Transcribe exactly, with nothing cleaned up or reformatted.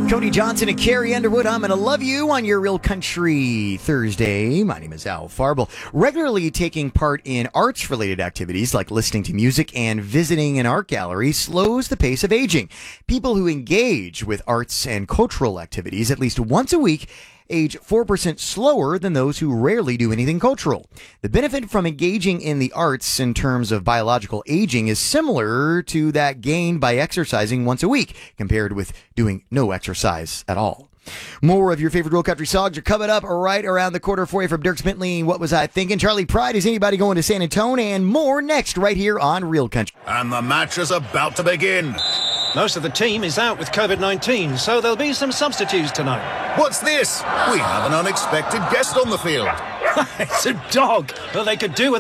Cody Johnson and Carrie Underwood, I'm going to love you on your Real Country Thursday. My name is Al Farble. Regularly taking part in arts-related activities like listening to music and visiting an art gallery slows the pace of aging. People who engage with arts and cultural activities at least once a week age four percent slower than those who rarely do anything cultural. The benefit from engaging in the arts in terms of biological aging is similar to that gained by exercising once a week, compared with doing no exercise at all. More of your favorite Real Country songs are coming up right around the corner for you from Dierks Bentley. What Was I Thinking? Charlie Pride, Is Anybody Going to San Antonio? And more next right here on Real Country. And the match is about to begin. Most of the team is out with COVID nineteen, so there'll be some substitutes tonight. What's this? We have an unexpected guest on the field. It's a dog. Well, they could do with